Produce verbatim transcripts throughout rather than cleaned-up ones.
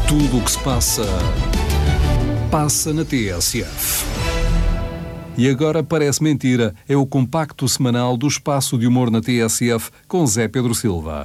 Tudo o que se passa, passa na T S F. E agora parece mentira, é o compacto semanal do Espaço de Humor na T S F com Zé Pedro Silva.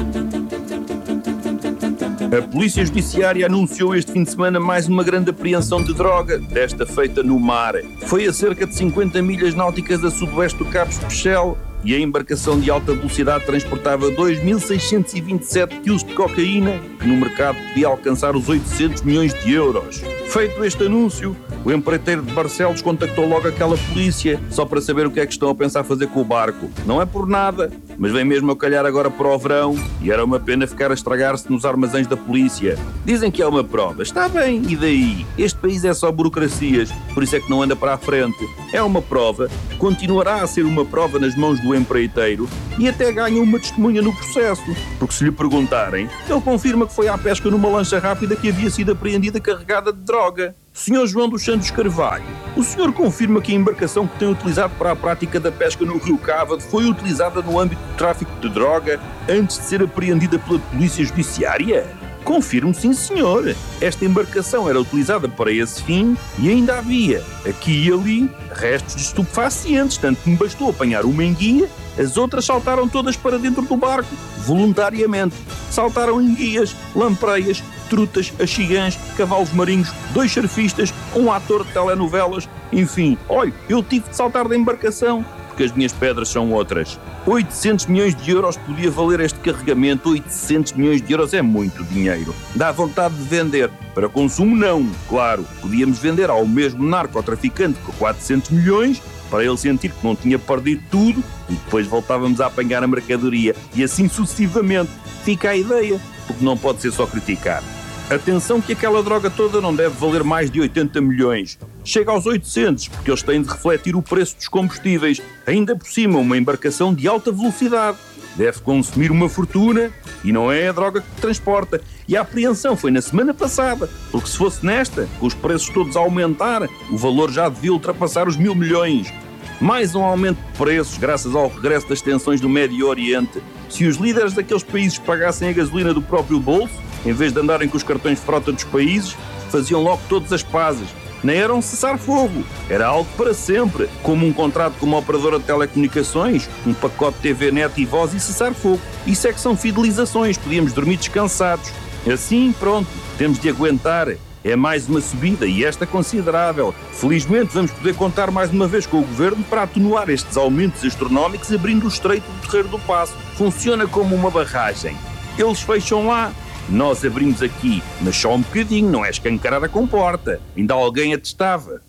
A Polícia Judiciária anunciou este fim de semana mais uma grande apreensão de droga, desta feita no mar. Foi a cerca de cinquenta milhas náuticas a sudoeste do Cabo Especial e a embarcação de alta velocidade transportava dois mil seiscentos e vinte e sete quilos de cocaína, que no mercado podia alcançar os oitocentos milhões de euros. Feito este anúncio, o empreiteiro de Barcelos contactou logo aquela polícia, só para saber o que é que estão a pensar fazer com o barco. Não é por nada, mas vem mesmo a calhar agora para o verão e era uma pena ficar a estragar-se nos armazéns da polícia. Dizem que é uma prova. Está bem, e daí? Este país é só burocracias, por isso é que não anda para a frente. É uma prova, continuará a ser uma prova nas mãos do empreiteiro e até ganha uma testemunha no processo, porque se lhe perguntarem, ele confirma que foi à pesca numa lancha rápida que havia sido apreendida carregada de droga. senhor João dos Santos Carvalho, o senhor confirma que a embarcação que tem utilizado para a prática da pesca no Rio Cávado foi utilizada no âmbito do tráfico de droga antes de ser apreendida pela Polícia Judiciária? Confirmo, sim senhor. Esta embarcação era utilizada para esse fim e ainda havia, aqui e ali, restos de estupefacientes, tanto que me bastou apanhar uma enguia, as outras saltaram todas para dentro do barco, voluntariamente. Saltaram enguias, lampreias, trutas, axigãs, cavalos marinhos, dois surfistas, um ator de telenovelas, enfim. Olha, eu tive de saltar da embarcação, porque as minhas pedras são outras. oitocentos milhões de euros podia valer este carregamento. oitocentos milhões de euros é muito dinheiro. Dá vontade de vender. Para consumo não, claro. Podíamos vender ao mesmo narcotraficante por quatrocentos milhões, para ele sentir que não tinha perdido tudo, e depois voltávamos a apanhar a mercadoria. E assim sucessivamente. Fica a ideia, porque não pode ser só criticar. Atenção que aquela droga toda não deve valer mais de oitenta milhões. Chega aos oitocentos, porque eles têm de refletir o preço dos combustíveis. Ainda por cima, uma embarcação de alta velocidade. Deve consumir uma fortuna e não é a droga que transporta. E a apreensão foi na semana passada, porque se fosse nesta, com os preços todos a aumentar, o valor já devia ultrapassar os mil milhões. Mais um aumento de preços graças ao regresso das tensões do Médio Oriente. Se os líderes daqueles países pagassem a gasolina do próprio bolso, em vez de andarem com os cartões de frota dos países, faziam logo todas as pazes. Nem era um cessar-fogo, era algo para sempre, como um contrato com uma operadora de telecomunicações, um pacote de T V net e voz e cessar-fogo. Isso é que são fidelizações, podíamos dormir descansados. Assim, pronto, temos de aguentar. É mais uma subida e esta considerável. Felizmente vamos poder contar mais uma vez com o Governo para atenuar estes aumentos astronómicos abrindo o estreito do Terreiro do Paço. Funciona como uma barragem. Eles fecham lá, nós abrimos aqui, mas só um bocadinho, não é escancarar a comporta. Ainda alguém atestava.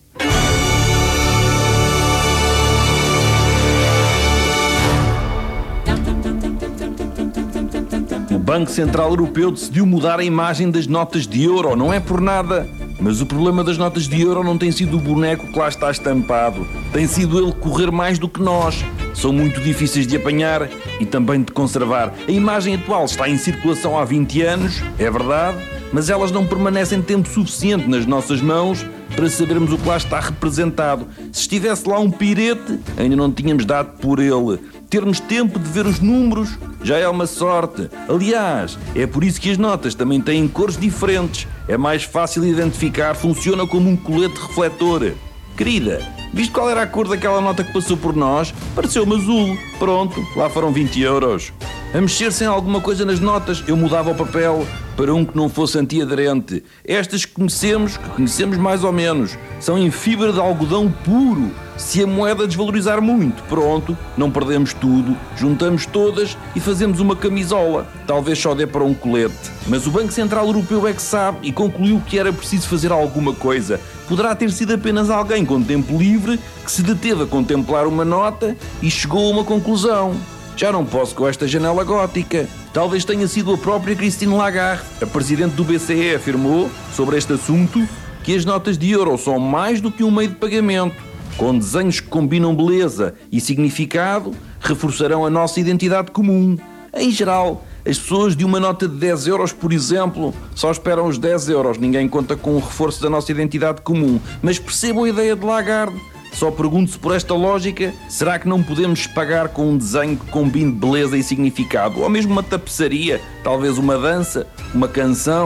O Banco Central Europeu decidiu mudar a imagem das notas de euro, não é por nada. Mas o problema das notas de euro não tem sido o boneco que lá está estampado. Tem sido ele correr mais do que nós. São muito difíceis de apanhar e também de conservar. A imagem atual está em circulação há vinte anos, é verdade, mas elas não permanecem tempo suficiente nas nossas mãos para sabermos o que lá está representado. Se estivesse lá um pirete, ainda não tínhamos dado por ele. Termos tempo de ver os números já é uma sorte. Aliás, é por isso que as notas também têm cores diferentes. É mais fácil identificar, funciona como um colete refletor. Querida, viste qual era a cor daquela nota que passou por nós? Pareceu-me azul. Pronto, lá foram vinte euros. A mexer-se em alguma coisa nas notas, eu mudava o papel para um que não fosse antiaderente. Estas que conhecemos, que conhecemos mais ou menos, são em fibra de algodão puro. Se a moeda desvalorizar muito, pronto, não perdemos tudo, juntamos todas e fazemos uma camisola. Talvez só dê para um colete. Mas o Banco Central Europeu é que sabe e concluiu que era preciso fazer alguma coisa. Poderá ter sido apenas alguém com tempo livre que se deteve a contemplar uma nota e chegou a uma conclusão. Já não posso com esta janela gótica. Talvez tenha sido a própria Christine Lagarde, a presidente do B C E, afirmou sobre este assunto que as notas de euro são mais do que um meio de pagamento. Com desenhos que combinam beleza e significado, reforçarão a nossa identidade comum. Em geral, as pessoas de uma nota de dez euros, por exemplo, só esperam os dez euros. Ninguém conta com o reforço da nossa identidade comum. Mas percebo a ideia de Lagarde. Só pergunto-se por esta lógica, será que não podemos pagar com um desenho que combine beleza e significado? Ou mesmo uma tapeçaria, talvez uma dança, uma canção,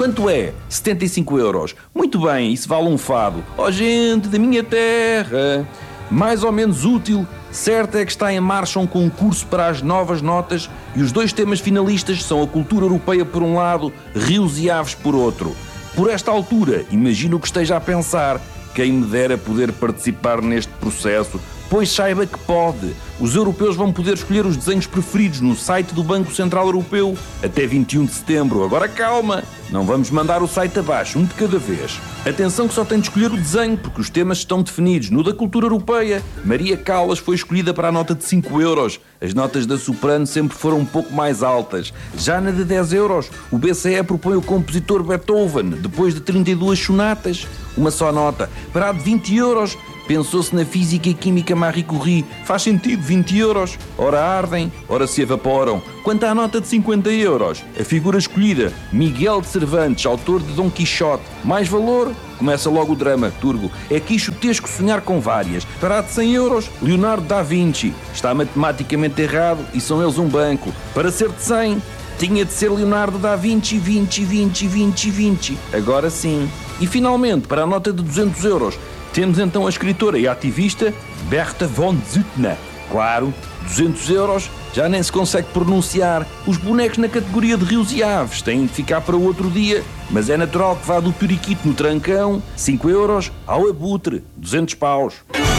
Quanto é? setenta e cinco euros. Muito bem, isso vale um fado. Ó oh, gente da minha terra! Mais ou menos útil, certo é que está em marcha um concurso para as novas notas e os dois temas finalistas são a cultura europeia por um lado, rios e aves por outro. Por esta altura, imagino que esteja a pensar, quem me dera poder participar neste processo, pois saiba que pode. Os europeus vão poder escolher os desenhos preferidos no site do Banco Central Europeu até vinte e um de setembro. Agora calma, não vamos mandar o site abaixo, um de cada vez. Atenção que só tem de escolher o desenho, porque os temas estão definidos. No da cultura europeia, Maria Callas foi escolhida para a nota de cinco euros. As notas da soprano sempre foram um pouco mais altas. Já na de dez euros, o B C E propõe o compositor Beethoven, depois de trinta e duas sonatas, uma só nota. Para a de vinte euros, pensou-se na física e química Marie Curie. Faz sentido, vinte euros. Ora ardem, ora se evaporam. Quanto à nota de cinquenta euros, a figura escolhida, Miguel de Cervantes, autor de Dom Quixote. Mais valor? Começa logo o drama, turbo. É quixotesco sonhar com várias. Para a de cem euros, Leonardo da Vinci. Está matematicamente errado e são eles um banco. Para ser de cem, tinha de ser Leonardo da Vinci, vinte, vinte, vinte, vinte. Agora sim. E finalmente, para a nota de duzentos euros, temos então a escritora e ativista Berta von Suttner. Claro, duzentos euros já nem se consegue pronunciar. Os bonecos na categoria de rios e aves têm de ficar para outro dia, mas é natural que vá do periquito no trancão, cinco euros, ao abutre, duzentos paus.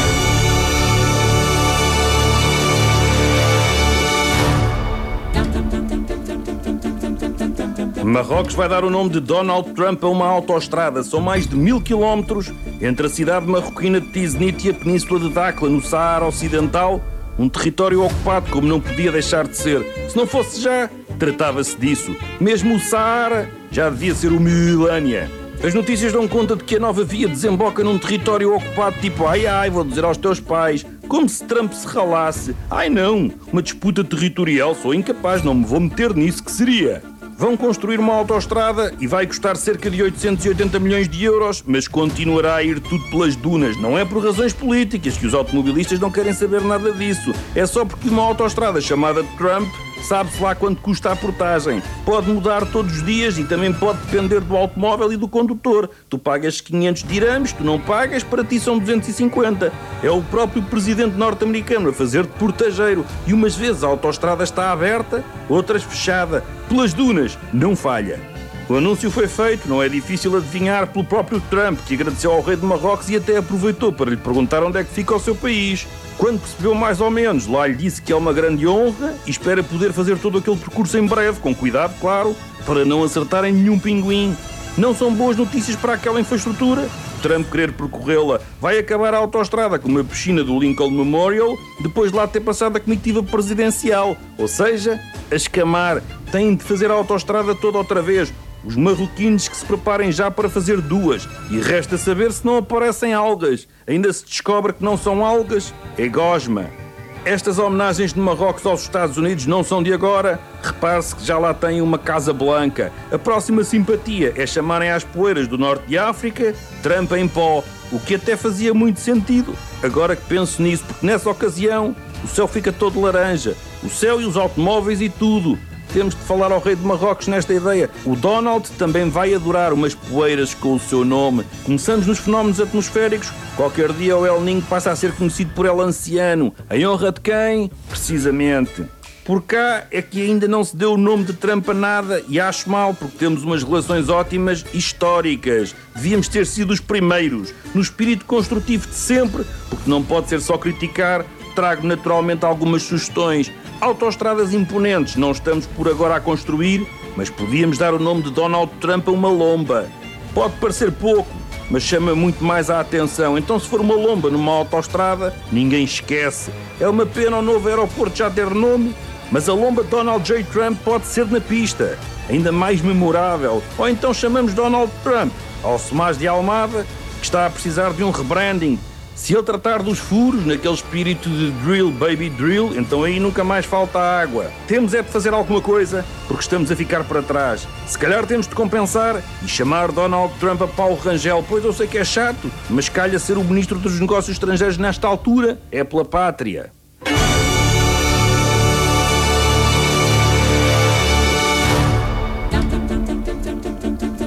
Marrocos vai dar o nome de Donald Trump a uma autoestrada. São mais de mil quilómetros entre a cidade marroquina de Tiznit e a península de Dakla, no Saara Ocidental, um território ocupado como não podia deixar de ser. Se não fosse já, tratava-se disso. Mesmo o Saara já devia ser o Milânia. As notícias dão conta de que a nova via desemboca num território ocupado tipo ai ai, vou dizer aos teus pais, como se Trump se ralasse. Ai não, uma disputa territorial, sou incapaz, não me vou meter nisso, que seria? Vão construir uma autoestrada e vai custar cerca de oitocentos e oitenta milhões de euros, mas continuará a ir tudo pelas dunas. Não é por razões políticas, que os automobilistas não querem saber nada disso. É só porque uma autoestrada chamada Trump sabe-se lá quanto custa a portagem. Pode mudar todos os dias e também pode depender do automóvel e do condutor. Tu pagas quinhentos dirhams, tu não pagas, para ti são duzentos e cinquenta. É o próprio presidente norte-americano a fazer de portageiro. E umas vezes a autoestrada está aberta, outras fechada. Pelas dunas, não falha. O anúncio foi feito, não é difícil adivinhar, pelo próprio Trump, que agradeceu ao rei de Marrocos e até aproveitou para lhe perguntar onde é que fica o seu país. Quando percebeu mais ou menos, lá lhe disse que é uma grande honra e espera poder fazer todo aquele percurso em breve, com cuidado, claro, para não acertar em nenhum pinguim. Não são boas notícias para aquela infraestrutura. Trump querer percorrê-la, vai acabar a autoestrada com uma piscina do Lincoln Memorial, depois de lá ter passado a comitiva presidencial. Ou seja, a escamar, têm de fazer a autoestrada toda outra vez. Os marroquinos que se preparem já para fazer duas. E resta saber se não aparecem algas. Ainda se descobre que não são algas, é gosma. Estas homenagens de Marrocos aos Estados Unidos não são de agora. Repare-se que já lá tem uma Casa Blanca. A próxima simpatia é chamarem às poeiras do norte de África Trump em pó, o que até fazia muito sentido. Agora que penso nisso, porque nessa ocasião o céu fica todo laranja. O céu e os automóveis e tudo. Temos de falar ao rei de Marrocos nesta ideia. O Donald também vai adorar umas poeiras com o seu nome. Começamos nos fenómenos atmosféricos. Qualquer dia o El Niño passa a ser conhecido por El Anciano. Em honra de quem? Precisamente. Por cá é que ainda não se deu o nome de Trump a nada e acho mal, porque temos umas relações ótimas históricas. Devíamos ter sido os primeiros, no espírito construtivo de sempre, porque não pode ser só criticar. Trago naturalmente algumas sugestões. Autoestradas imponentes não estamos por agora a construir, mas podíamos dar o nome de Donald Trump a uma lomba. Pode parecer pouco, mas chama muito mais a atenção. Então, se for uma lomba numa autoestrada, ninguém esquece. É uma pena o novo aeroporto já ter nome, mas a lomba Donald J. Trump pode ser na pista, ainda mais memorável. Ou então chamamos Donald Trump ao Semaz de Almada, que está a precisar de um rebranding. Se ele tratar dos furos, naquele espírito de drill, baby drill, então aí nunca mais falta água. Temos é de fazer alguma coisa, porque estamos a ficar para trás. Se calhar temos de compensar e chamar Donald Trump a Paulo Rangel, pois eu sei que é chato, mas calha ser o ministro dos Negócios Estrangeiros nesta altura, é pela pátria.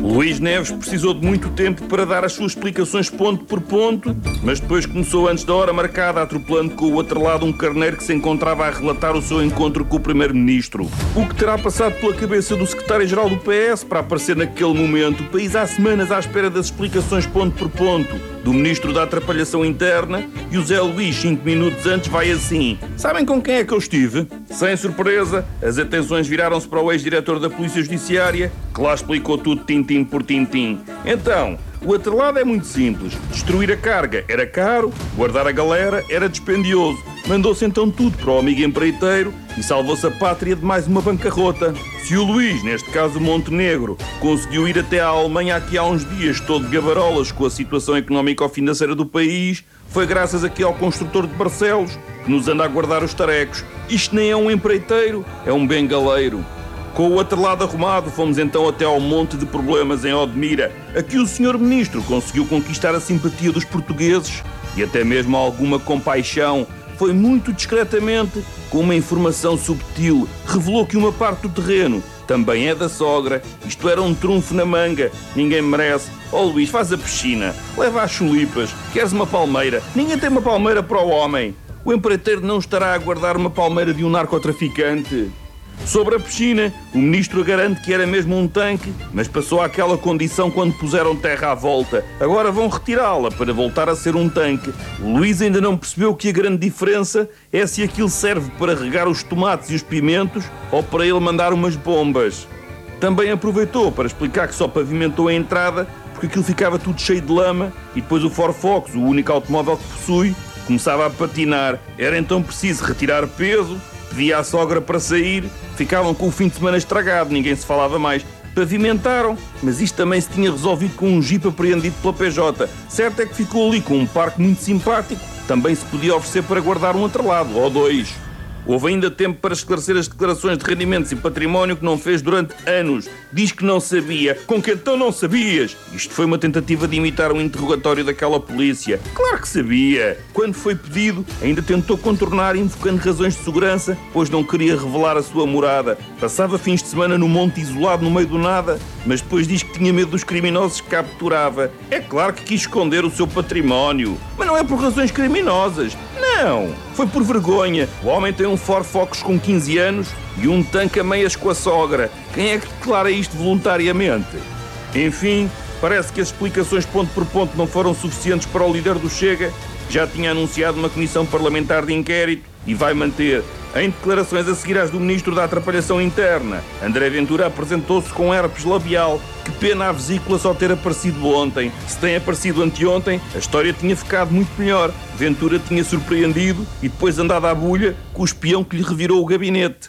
Luís Neves precisou de muito tempo para dar as suas explicações ponto por ponto, mas depois começou antes da hora marcada, atropelando com o outro lado um carneiro que se encontrava a relatar o seu encontro com o primeiro-ministro. O que terá passado pela cabeça do secretário-geral do P S para aparecer naquele momento, o país há semanas à espera das explicações ponto por ponto do ministro da atrapalhação interna, e o Zé Luís, cinco minutos antes, vai assim: sabem com quem é que eu estive? Sem surpresa, as atenções viraram-se para o ex-diretor da Polícia Judiciária, que lá explicou tudo tintim por tintim. Então, o outro lado é muito simples. Destruir a carga era caro, guardar a galera era dispendioso. Mandou-se então tudo para o amigo empreiteiro e salvou-se a pátria de mais uma bancarrota. Se o Luís, neste caso Montenegro, conseguiu ir até à Alemanha aqui há uns dias todo de gabarolas com a situação económico-financeira do país, foi graças aqui ao construtor de Barcelos, que nos anda a guardar os tarecos. Isto nem é um empreiteiro, é um bengaleiro. Com o outro lado arrumado, fomos então até ao monte de problemas em Odmira. Aqui o senhor Ministro conseguiu conquistar a simpatia dos portugueses e até mesmo alguma compaixão. Foi muito discretamente, com uma informação subtil, revelou que uma parte do terreno também é da sogra. Isto era um trunfo na manga, ninguém merece. Ó oh, Luís, faz a piscina, leva as chulipas, queres uma palmeira? Ninguém tem uma palmeira para o homem. O empreiteiro não estará a guardar uma palmeira de um narcotraficante. Sobre a piscina, o ministro garante que era mesmo um tanque, mas passou àquela condição quando puseram terra à volta. Agora vão retirá-la para voltar a ser um tanque. O Luís ainda não percebeu que a grande diferença é se aquilo serve para regar os tomates e os pimentos ou para ele mandar umas bombas. Também aproveitou para explicar que só pavimentou a entrada porque aquilo ficava tudo cheio de lama e depois o Ford Focus, o único automóvel que possui, começava a patinar. Era então preciso retirar peso, pedia à sogra para sair, ficavam com o fim de semana estragado, ninguém se falava mais. Pavimentaram, mas isto também se tinha resolvido com um jipe apreendido pela P J. Certo é que ficou ali com um parque muito simpático, também se podia oferecer para guardar um outro lado, ou dois. Houve ainda tempo para esclarecer as declarações de rendimentos e património que não fez durante anos. Diz que não sabia. Com que então não sabias? Isto foi uma tentativa de imitar um interrogatório daquela polícia. Claro que sabia. Quando foi pedido, ainda tentou contornar invocando razões de segurança, pois não queria revelar a sua morada. Passava fins de semana no monte isolado no meio do nada, mas depois diz que tinha medo dos criminosos que capturava. É claro que quis esconder o seu património. Mas não é por razões criminosas. Não, foi por vergonha. O homem tem um Ford Focus com quinze anos e um tanque a meias com a sogra. Quem é que declara isto voluntariamente? Enfim, parece que as explicações ponto por ponto não foram suficientes para o líder do Chega. Já tinha anunciado uma comissão parlamentar de inquérito e vai manter. Em declarações a seguir às do Ministro da Atrapalhação Interna, André Ventura apresentou-se com herpes labial. Que pena a vesícula só ter aparecido ontem. Se tem aparecido anteontem, a história tinha ficado muito melhor. Ventura tinha surpreendido e depois andado à bulha com o espião que lhe revirou o gabinete.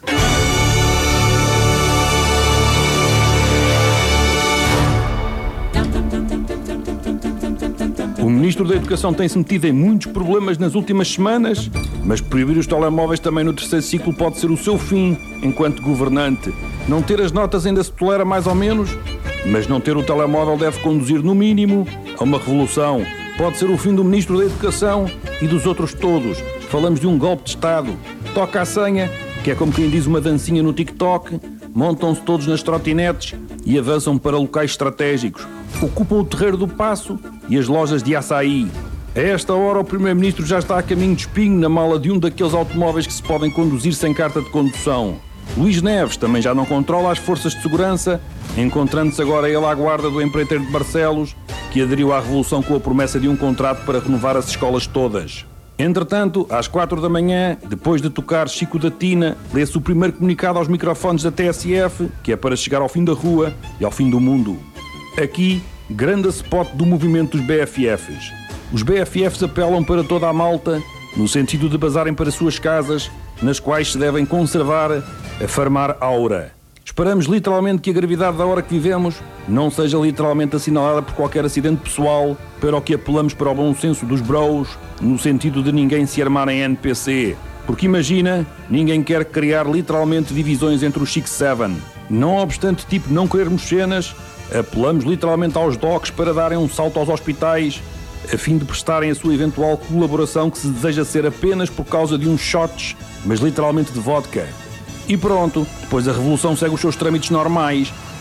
O Ministro da Educação tem-se metido em muitos problemas nas últimas semanas, mas proibir os telemóveis também no terceiro ciclo pode ser o seu fim enquanto governante. Não ter as notas ainda se tolera mais ou menos, mas não ter o telemóvel deve conduzir no mínimo a uma revolução. Pode ser o fim do Ministro da Educação e dos outros todos. Falamos de um golpe de Estado. Toca a senha, que é como quem diz uma dancinha no TikTok, montam-se todos nas trotinetes e avançam para locais estratégicos. Ocupam o terreiro do Paço e as lojas de açaí. A esta hora o Primeiro-Ministro já está a caminho de espinho na mala de um daqueles automóveis que se podem conduzir sem carta de condução. Luís Neves também já não controla as forças de segurança, encontrando-se agora ele à guarda do empreiteiro de Barcelos, que aderiu à revolução com a promessa de um contrato para renovar as escolas todas. Entretanto, às quatro da manhã, depois de tocar Chico da Tina, lê-se o primeiro comunicado aos microfones da T S F, que é para chegar ao fim da rua e ao fim do mundo. Aqui, grande spot do movimento dos B F Fs. Os B F Fs apelam para toda a malta, no sentido de bazarem para suas casas, nas quais se devem conservar a farmar aura. Esperamos literalmente que a gravidade da hora que vivemos não seja literalmente assinalada por qualquer acidente pessoal, para o que apelamos para o bom senso dos bros, no sentido de ninguém se armar em N P C. Porque imagina, ninguém quer criar literalmente divisões entre os Six Seven. Não obstante tipo não querermos cenas, apelamos literalmente aos docs para darem um salto aos hospitais, a fim de prestarem a sua eventual colaboração que se deseja ser apenas por causa de uns shots, mas literalmente de vodka. E pronto, depois a revolução segue os seus trâmites normais,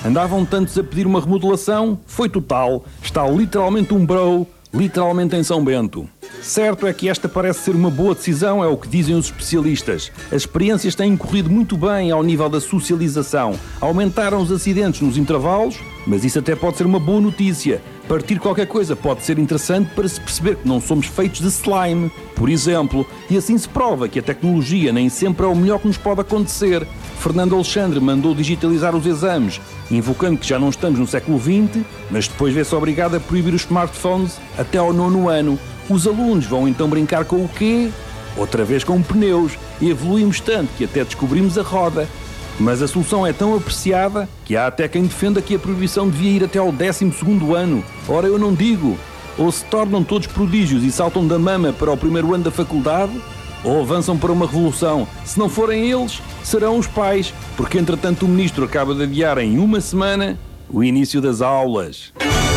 Andavam tantos a pedir uma remodelação? Foi total. Está literalmente um bro, literalmente em São Bento. Certo é que esta parece ser uma boa decisão, é o que dizem os especialistas. As experiências têm corrido muito bem ao nível da socialização. Aumentaram os acidentes nos intervalos, mas isso até pode ser uma boa notícia. Partir qualquer coisa pode ser interessante para se perceber que não somos feitos de slime, por exemplo, e assim se prova que a tecnologia nem sempre é o melhor que nos pode acontecer. Fernando Alexandre mandou digitalizar os exames, invocando que já não estamos no século vinte, mas depois vê-se obrigado a proibir os smartphones até ao nono ano. Os alunos vão então brincar com o quê? Outra vez com pneus, e evoluímos tanto que até descobrimos a roda. Mas a solução é tão apreciada que há até quem defenda que a proibição devia ir até ao décimo segundo ano. Ora, eu não digo. Ou se tornam todos prodígios e saltam da mama para o primeiro ano da faculdade, ou avançam para uma revolução. Se não forem eles, serão os pais, porque entretanto o ministro acaba de adiar em uma semana o início das aulas.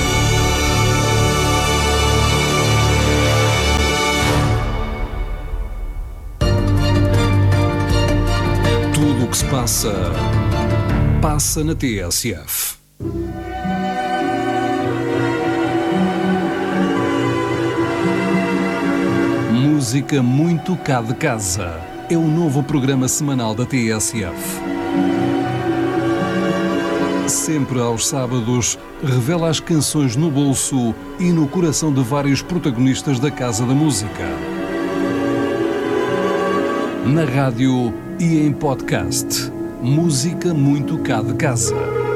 Tudo o que se passa, passa na T S F. Música muito cá de casa. É o novo programa semanal da T S F. Sempre aos sábados, revela as canções no bolso e no coração de vários protagonistas da Casa da Música. Na rádio e em podcast. Música muito cá de casa.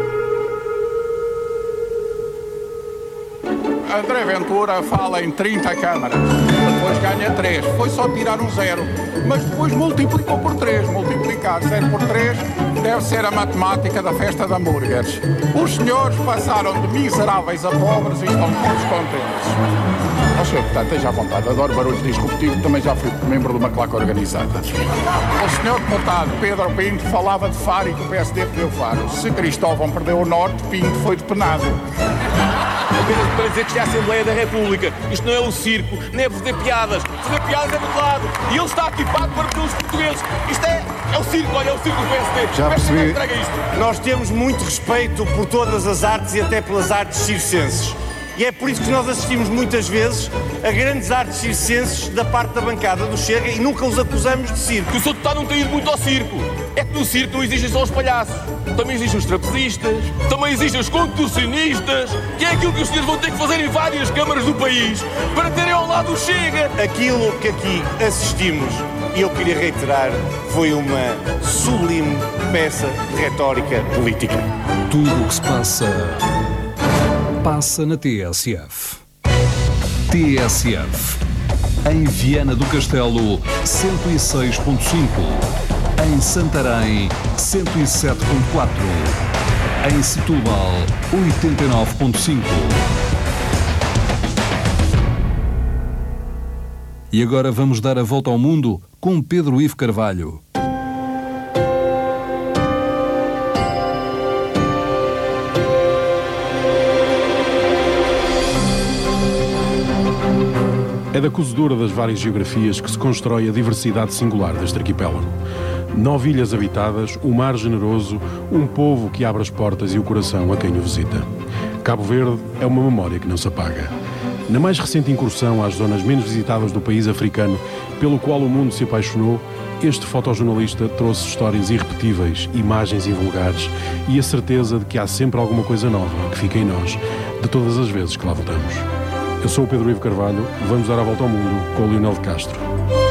André Ventura fala em trinta câmaras, depois ganha três, foi só tirar um zero, mas depois multiplicou por três, multiplicar zero por três deve ser a matemática da festa de hambúrgueres. Os senhores passaram de miseráveis a pobres e estão todos contentes. Ó senhor deputado, esteja à vontade, adoro barulhos disruptivos, também já fui membro de uma claque organizada. O senhor deputado Pedro Pinto falava de Faro e que o P S D perdeu Faro. Se Cristóvão perdeu o Norte, Pinto foi depenado. Apenas para dizer que isto é a Assembleia da República. Isto não é um circo, nem é fazer piadas. Fazer piadas é do lado. E ele está aqui pago para pelos portugueses. Isto é, é o circo, olha, é o circo do P S D. Já Mas percebi. traga isto. Nós temos muito respeito por todas as artes e até pelas artes circenses. E é por isso que nós assistimos muitas vezes a grandes artes circenses da parte da bancada do Chega e nunca os acusamos de circo. Que o senhor deputado não tem ido muito ao circo. É que no circo não existem só os palhaços. Também existem os trapezistas, também existem os contorcionistas, que é aquilo que os senhores vão ter que fazer em várias câmaras do país para terem ao lado o Chega. Aquilo que aqui assistimos, e eu queria reiterar, foi uma sublime peça de retórica política. Tudo o que se passa, passa na T S F. T S F. Em Viana do Castelo, cento e seis ponto cinco. Em Santarém, cento e sete ponto quatro. Em Setúbal, oitenta e nove ponto cinco. E agora vamos dar a volta ao mundo com Pedro Ivo Carvalho. É da cozedura das várias geografias que se constrói a diversidade singular deste arquipélago. Nove ilhas habitadas, um mar generoso, um povo que abre as portas e o coração a quem o visita. Cabo Verde é uma memória que não se apaga. Na mais recente incursão às zonas menos visitadas do país africano, pelo qual o mundo se apaixonou, este fotojornalista trouxe histórias irrepetíveis, imagens invulgares e a certeza de que há sempre alguma coisa nova que fica em nós, de todas as vezes que lá voltamos. Eu sou o Pedro Ivo Carvalho, vamos dar a volta ao mundo com o Leonel de Castro.